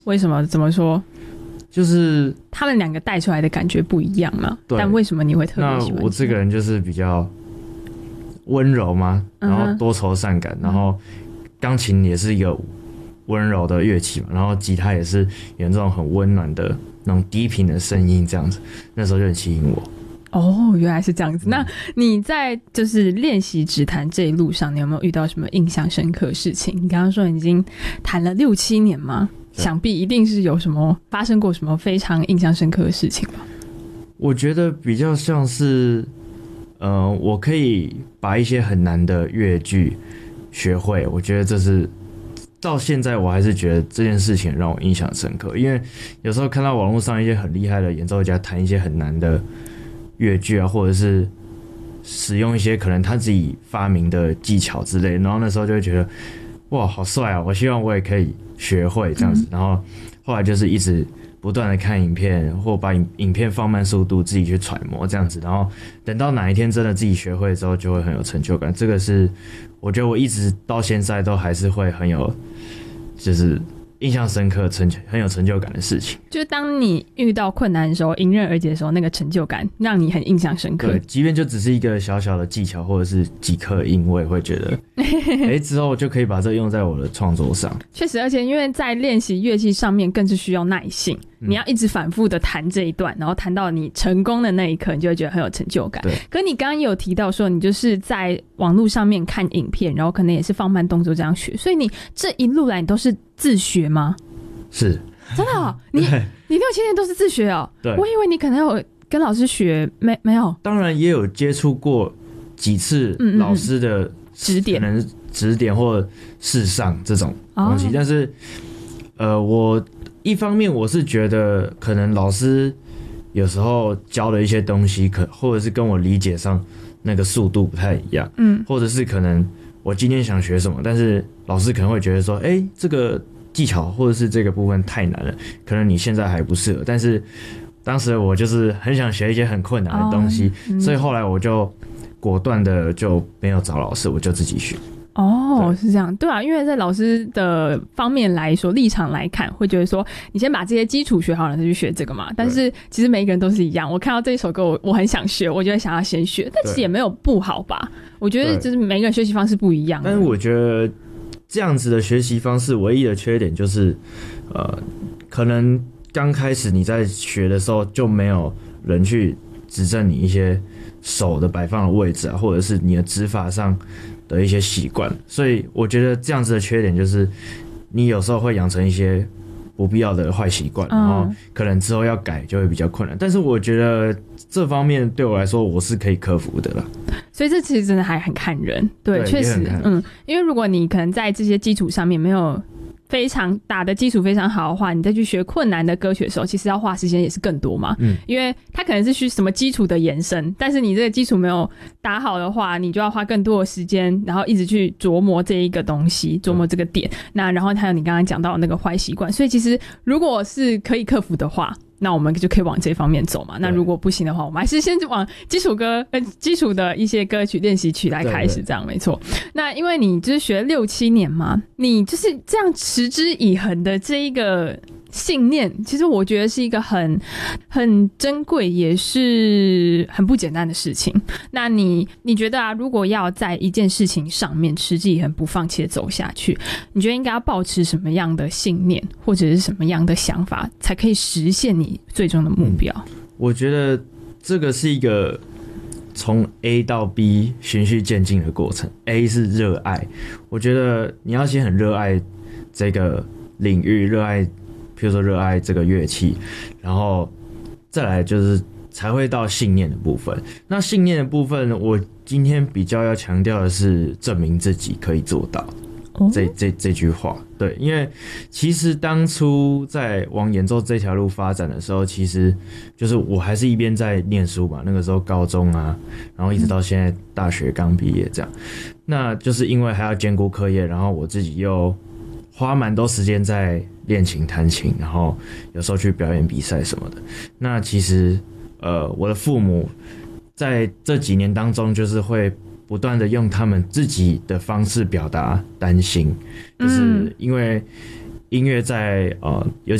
为什么？怎么说？ 就是他们两个带出来的感觉不一样嘛。但为什么你会特别喜欢？ 那我这个人就是比较温柔嘛，然后多愁善感，然后钢琴也是一个温柔的乐器嘛，然后吉他也是有这种很温暖的那种低频的声音，这样子，那时候就很吸引我。 哦，原来是这样子。那你在就是练习指弹这一路上，你有没有遇到什么印象深刻的事情？你刚刚说你已经弹了6-7年嘛，想必一定是有什么发生过什么非常印象深刻的事情吧？ 我觉得比较像是，我可以把一些很难的乐句学会。我觉得这是到现在我还是觉得这件事情让我印象深刻，因为有时候看到网络上一些很厉害的演奏家弹一些很难的乐句啊，或者是使用一些可能他自己发明的技巧之类的，然后那时候就会觉得哇好帅啊，我希望我也可以学会这样子。然后后来就是一直不断的看影片，或把影片放慢速度自己去揣摩这样子，然后等到哪一天真的自己学会之后就会很有成就感。这个是我觉得我一直到现在都还是会很有就是印象深刻很有成就感的事情。 就是当你遇到困难的时候，迎刃而解的时候，那个成就感让你很印象深刻。 对，即便就只是一个小小的技巧或者是几颗音，我也会觉得之后我就可以把这用在我的创作上。 确实，而且因为在练习乐器上面更是需要耐性，你要一直反复的弹这一段，然后弹到你成功的那一刻，你就会觉得很有成就感。 对。 可你刚刚也有提到说，你就是在网络上面看影片，然后可能也是放慢动作这样学，所以你这一路来你都是自学吗？ 是。 真的哦？你6-7年都是自学哦？ 对。 我以为你可能有跟老师学，没有？ 当然也有接触过几次老师的指点， 可能指点或试上这种东西，但是我一方面我是觉得可能老师有时候教的一些东西或者是跟我理解上那个速度不太一样，或者是可能我今天想学什么，但是老师可能会觉得说这个技巧或者是这个部分太难了，可能你现在还不适合。但是当时我就是很想学一些很困难的东西，所以后来我就果断的就没有找老师，我就自己学。 哦，是这样。对啊，因为在老师的方面来说，立场来看会觉得说你先把这些基础学好了再去学这个嘛，但是其实每一个人都是一样，我看到这一首歌我很想学，我就会想要先学，但其实也没有不好吧。我觉得就是每个人学习方式不一样。 但是我觉得这样子的学习方式唯一的缺点就是可能刚开始你在学的时候就没有人去指正你一些手的摆放的位置啊，或者是你的指法上的一些习惯，所以我觉得这样子的缺点就是你有时候会养成一些不必要的坏习惯，然后可能之后要改就会比较困难。但是我觉得这方面对我来说我是可以克服的啦。 所以这其实真的还很看人。对，确实，因为如果你可能在这些基础上面没有非常打的基础非常好的话，你再去学困难的歌曲的时候，其实要花时间也是更多嘛。因为它可能是需什么基础的延伸，但是你这个基础没有打好的话，你就要花更多的时间，然后一直去琢磨这一个东西，琢磨这个点。那然后还有你刚刚讲到的那个坏习惯，所以其实如果是可以克服的话，那我们就可以往这方面走嘛。那如果不行的话，我们还是先往基础的一些歌曲练习曲来开始，这样没错。那因为你就是学6-7年嘛，你就是这样持之以恒的这一个信念，其实我觉得是一个很珍贵也是很不简单的事情。那你觉得啊，如果要在一件事情上面持之以恒不放弃的走下去，你觉得应该要抱持什么样的信念或者是什么样的想法才可以实现你最终的目标？ 我觉得这个是一个从 A 到 B 循序渐进的过程。 A 是热爱，我觉得你要先很热爱这个领域，譬如说热爱这个乐器，然后再来就是才会到信念的部分。那信念的部分，我今天比较要强调的是证明自己可以做到这句话。对，因为其实当初在往演奏这条路发展的时候，其实就是我还是一边在念书嘛，那个时候高中啊，然后一直到现在大学刚毕业这样。那就是因为还要兼顾课业，然后我自己又花蛮多时间在练琴弹琴，然后有时候去表演比赛什么的。那其实我的父母在这几年当中就是会不断的用他们自己的方式表达担心，就是因为音乐在尤